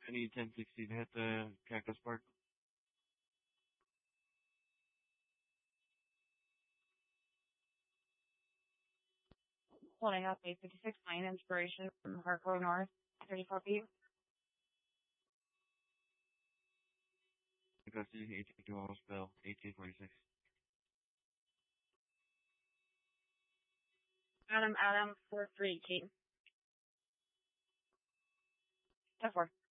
I need 1060 to hit the Cactus Park. Holding up 856 Lane, Inspiration from Harco North, 34 feet. Augusta 18 Auto Spell, 1846. Adam, 4-3, Kate. 10-4.